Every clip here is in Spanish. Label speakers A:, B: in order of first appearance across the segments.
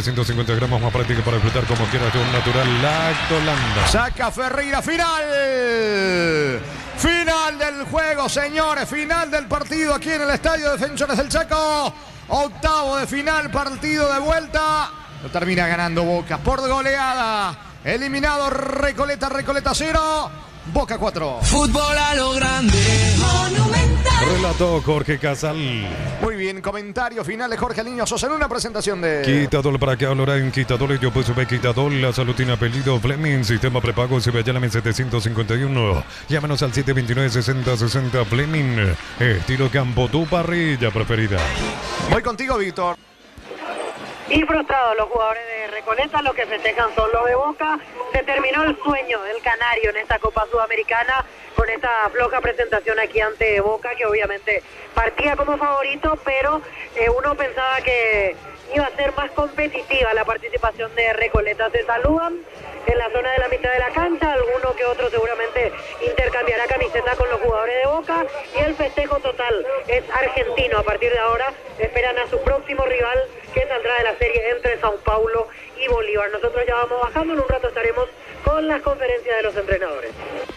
A: 150 gramos, más práctica para disfrutar como quieras, de un natural Lactolanda.
B: Saca Ferreira, final. Final del juego, señores. Final del partido aquí en el Estadio Defensores del Chaco. Octavo de final, partido de vuelta. Lo termina ganando Boca por goleada. Eliminado Recoleta 0. Boca 4.
C: Fútbol a lo grande. Monumental.
A: Relató Jorge Casal.
B: Muy bien, comentario final de Jorge Aliño Sosa en una presentación de...
A: Quitador, para que hablará en Quitador. Yo pues ve Quitador, la salutina apellido Fleming, sistema prepago, se ve allá en 751. Llámanos al 729-6060 Fleming. Estilo campo, tu parrilla preferida.
B: Voy contigo, Víctor.
D: Y frustrados los jugadores de Recoleta, los que festejan son los de Boca. Se terminó el sueño del Canario en esta Copa Sudamericana con esta floja presentación aquí ante Boca, que obviamente partía como favorito, pero uno pensaba que iba a ser más competitiva la participación de Recoleta. Se saludan en la zona de la mitad de la cancha, alguno que otro seguramente intercambiará camiseta con los jugadores de Boca, y el festejo total es argentino. A partir de ahora esperan a su próximo rival, que saldrá de la serie entre Sao Paulo y Bolívar. Nosotros ya vamos bajando, en un rato estaremos con las conferencias de los entrenadores.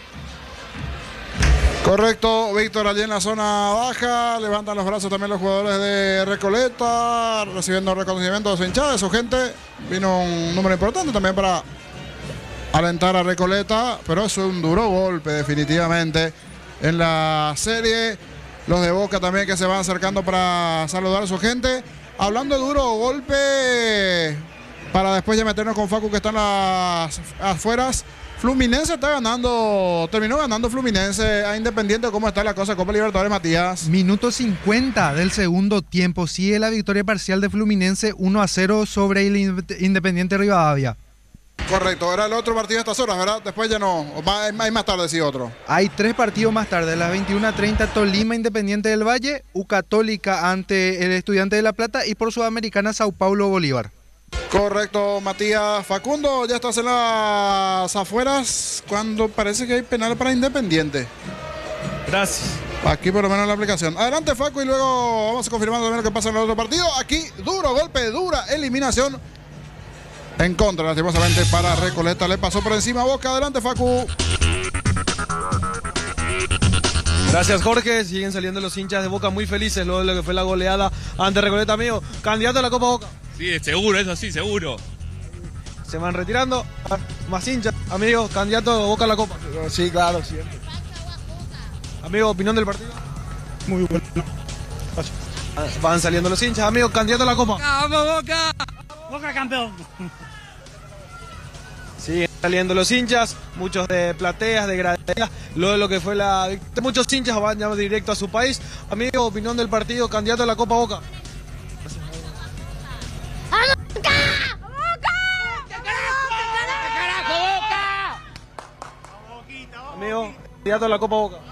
E: Correcto, Víctor, allí en la zona baja, levantan los brazos también los jugadores de Recoleta, recibiendo reconocimiento de su hinchada, de su gente. Vino un número importante también para alentar a Recoleta, pero es un duro golpe definitivamente en la serie. Los de Boca también que se van acercando para saludar a su gente. Hablando de duro golpe, para después ya meternos con Facu, que están las afueras. Fluminense está ganando, terminó ganando Fluminense a Independiente. ¿Cómo está la cosa, Copa Libertadores, Matías?
F: Minuto 50 del segundo tiempo. Sigue la victoria parcial de Fluminense 1-0 sobre el Independiente Rivadavia.
E: Correcto, era el otro partido a estas horas, ¿verdad? Después ya no, hay más tarde sí otro.
F: Hay 3 partidos más tarde, a las 21:30 Tolima Independiente del Valle, U Católica ante el Estudiante de La Plata y por Sudamericana Sao Paulo Bolívar.
E: Correcto, Matías. Facundo, ya estás en las afueras cuando parece que hay penal para Independiente.
G: Gracias.
E: Aquí por lo menos en la aplicación. Adelante, Facu, y luego vamos a confirmar también lo que pasa en el otro partido. Aquí, duro golpe, dura eliminación en contra, lastimosamente, para Recoleta. Le pasó por encima a Boca. Adelante, Facu.
G: Gracias, Jorge. Siguen saliendo los hinchas de Boca muy felices luego de lo que fue la goleada ante Recoleta, amigo. Candidato a la Copa Boca.
H: Sí, seguro, eso sí, seguro.
G: Se van retirando. Más hinchas, amigo. Candidato a Boca a la Copa.
E: Sí, claro, siempre.
G: Amigo, opinión del partido.
E: Muy bueno.
G: Van saliendo los hinchas, amigo. Candidato a la Copa.
H: ¡Vamos, Boca!
I: Boca campeón.
G: Siguen saliendo los hinchas, muchos de plateas, de graderías, luego de lo que fue la... Muchos hinchas van ya directo a su país. Amigo, opinión del partido, candidato a la Copa Boca. Amigo, candidato a la Copa Boca.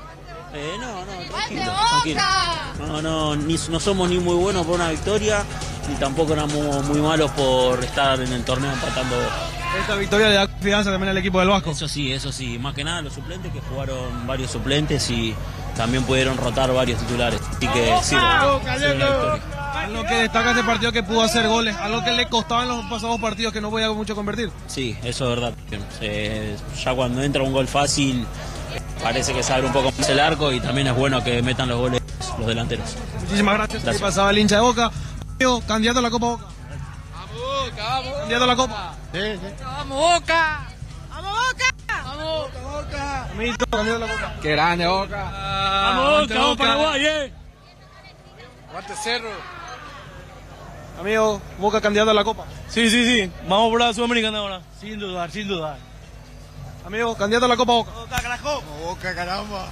I: No, no somos ni muy buenos por una victoria, ni tampoco éramos muy malos por estar en el torneo empatando.
G: Esta victoria le da confianza también al equipo del Vasco.
I: Eso sí, más que nada los suplentes, que jugaron varios suplentes y también pudieron rotar varios titulares. Así que sí,
G: Algo que destaca este partido, que pudo hacer goles, algo que le costaba en los pasados partidos, que no podía mucho convertir.
I: Sí, eso es verdad. Ya cuando entra un gol fácil, parece que se abre un poco más el arco, y también es bueno que metan los goles los delanteros.
G: Muchísimas gracias. Ahí pasaba el hincha de Boca. Amigo, candidato a la Copa Boca.
H: ¡Vamos, Boca, vamos!
G: Candidato a la Copa.
E: Sí.
H: ¡Vamos, Boca!
I: ¡Vamos, Boca!
H: ¡Vamos, Boca!
G: Amiguito, candidato a la Copa.
H: ¡Qué grande, Boca!
I: ¡Vamos, Boca! ¡Vamos, Paraguay,
H: ¡Aguante Cerro!
G: Amigo, Boca candidato a la Copa.
I: Sí. Vamos por la Sudamericana ahora. Sin dudar.
G: Amigo, candidato a la Copa Boca.
I: Boca, carajo.
H: ¡Boca, caramba!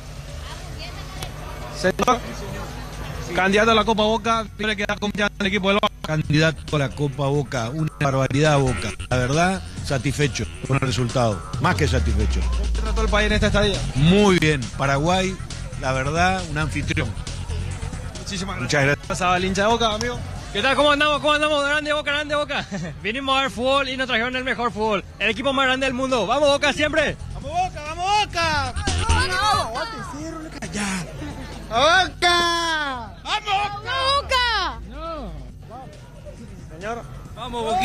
G: Señor, candidato a la Copa Boca, tiene que dar confianza al equipo del Boca.
J: Candidato a la Copa Boca, una barbaridad Boca. La verdad, satisfecho con el resultado, más que satisfecho.
G: ¿Cómo trató el país en esta estadía?
J: Muy bien, Paraguay, la verdad, un anfitrión.
G: Muchísimas gracias.
J: Muchas gracias.
G: Pasaba el hincha de Boca, amigo.
K: ¿Qué tal? ¿Cómo andamos? Grande Boca. Vinimos a ver fútbol y nos trajeron el mejor fútbol. El equipo más grande del mundo. ¡Vamos, Boca, siempre!
G: ¡Vamos, Boca! ¡Vamos, Boca!
H: ¡Boca!
G: Señor,
K: ¡Vamos, Boca!